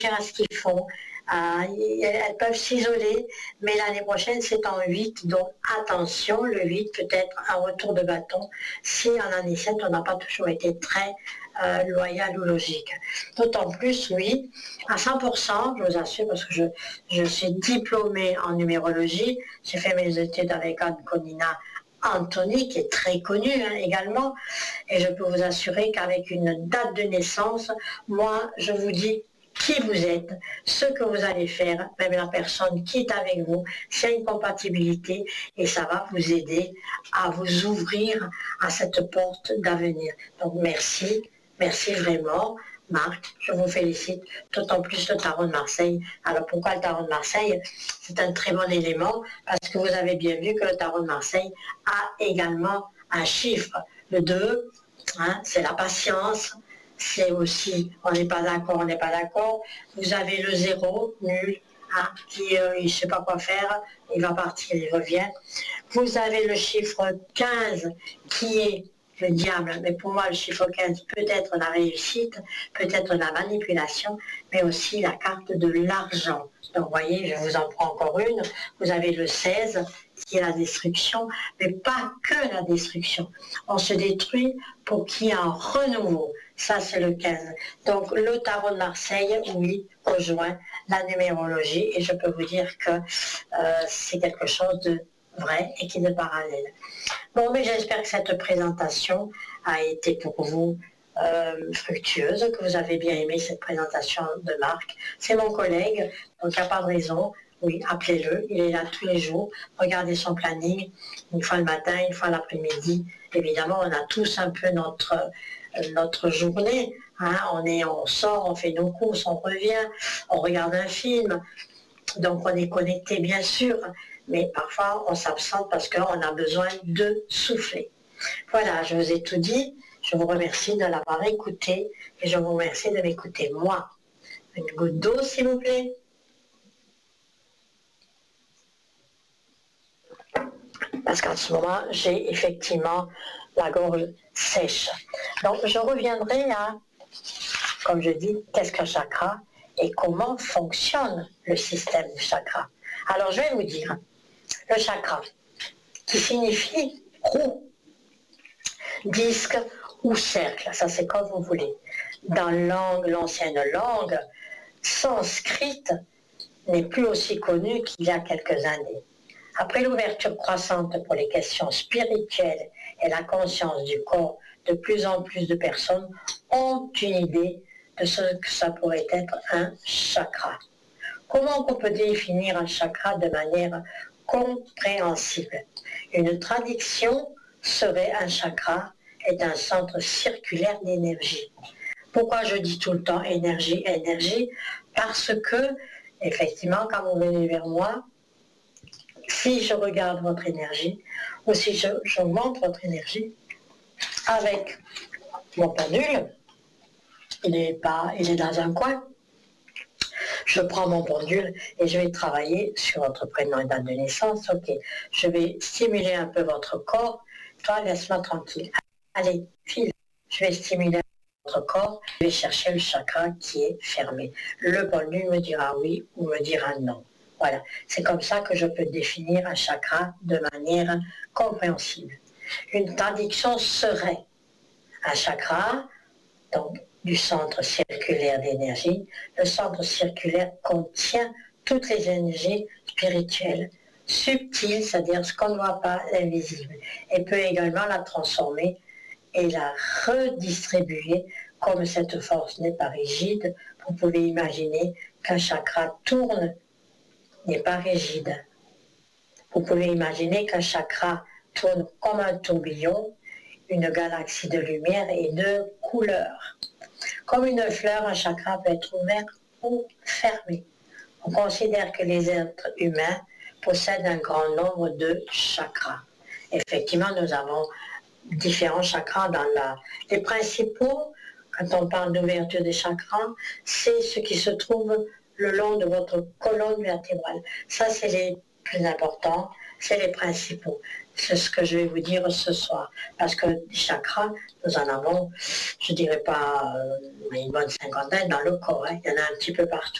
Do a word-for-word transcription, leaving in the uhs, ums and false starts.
à ce qu'ils font. Euh, elles peuvent s'isoler, mais l'année prochaine c'est en huit, donc attention, le huit peut être un retour de bâton si en année sept on n'a pas toujours été très euh, loyal ou logique. D'autant plus, oui, à cent pour cent, je vous assure, parce que je, je suis diplômée en numérologie, j'ai fait mes études avec Anne-Conina Anthony, qui est très connue hein, également, et je peux vous assurer qu'avec une date de naissance, moi je vous dis qui vous êtes, ce que vous allez faire, même la personne qui est avec vous, c'est une compatibilité et ça va vous aider à vous ouvrir à cette porte d'avenir. Donc merci, merci vraiment. Marc, je vous félicite, d'autant plus le tarot de Marseille. Alors pourquoi le tarot de Marseille? C'est un très bon élément parce que vous avez bien vu que le tarot de Marseille a également un chiffre. Le deux, hein, c'est la patience. C'est aussi, on n'est pas d'accord, on n'est pas d'accord. Vous avez le zéro, nul, hein, qui euh, il ne sait pas quoi faire, il va partir, il revient. Vous avez le chiffre quinze qui est le diable, mais pour moi le chiffre quinze peut être la réussite, peut être la manipulation, mais aussi la carte de l'argent. Donc vous voyez, je vous en prends encore une. Vous avez le seize qui est la destruction, mais pas que la destruction. On se détruit pour qu'il y ait un renouveau. Ça, c'est le quinze. Donc, le tarot de Marseille, oui, rejoint la numérologie et je peux vous dire que euh, c'est quelque chose de vrai et qui est de parallèle. Bon, mais j'espère que cette présentation a été pour vous euh, fructueuse, que vous avez bien aimé cette présentation de Marc. C'est mon collègue, donc il n'y a pas de raison. Oui, appelez-le, il est là tous les jours. Regardez son planning, une fois le matin, une fois l'après-midi. Évidemment, on a tous un peu notre, euh, notre journée. Hein. On, est, on sort, on fait nos courses, on revient, on regarde un film. Donc on est connecté, bien sûr, mais parfois on s'absente parce qu'on a besoin de souffler. Voilà, je vous ai tout dit. Je vous remercie de l'avoir écouté et je vous remercie de m'écouter moi. Une goutte d'eau, s'il vous plaît. Parce qu'en ce moment, j'ai effectivement la gorge sèche. Donc, je reviendrai à, comme je dis, qu'est-ce qu'un chakra et comment fonctionne le système du chakra. Alors, je vais vous dire, le chakra, qui signifie roue, disque ou cercle, ça c'est comme vous voulez. Dans langue, l'ancienne langue sanscrite n'est plus aussi connue qu'il y a quelques années. Après l'ouverture croissante pour les questions spirituelles et la conscience du corps, de plus en plus de personnes ont une idée de ce que ça pourrait être un chakra. Comment on peut définir un chakra de manière compréhensible? Une traduction serait un chakra est un centre circulaire d'énergie. Pourquoi je dis tout le temps énergie, énergie? Parce que, effectivement, quand vous venez vers moi, si je regarde votre énergie, ou si je, je montre votre énergie, avec mon pendule, il est, pas, il est dans un coin, je prends mon pendule et je vais travailler sur votre prénom et date de naissance. Ok, je vais stimuler un peu votre corps. Toi, laisse-moi tranquille. Allez, file. Je vais stimuler votre corps. Je vais chercher le chakra qui est fermé. Le pendule me dira oui ou me dira non. Voilà, c'est comme ça que je peux définir un chakra de manière compréhensible. Une traduction serait un chakra, donc du centre circulaire d'énergie. Le centre circulaire contient toutes les énergies spirituelles, subtiles, c'est-à-dire ce qu'on ne voit pas, l'invisible, et peut également la transformer et la redistribuer. Comme cette force n'est pas rigide, vous pouvez imaginer qu'un chakra tourne, n'est pas rigide. Vous pouvez imaginer qu'un chakra tourne comme un tourbillon, une galaxie de lumière et de couleurs. Comme une fleur, un chakra peut être ouvert ou fermé. On considère que les êtres humains possèdent un grand nombre de chakras. Effectivement, nous avons différents chakras dans la... Les principaux, quand on parle d'ouverture des chakras, c'est ce qui se trouve le long de votre colonne vertébrale. Ça, c'est les plus importants. c'est les principaux. C'est ce que je vais vous dire ce soir. Parce que les chakras, nous en avons, je dirais pas euh, une bonne cinquantaine dans le corps. Hein. Il y en a un petit peu partout.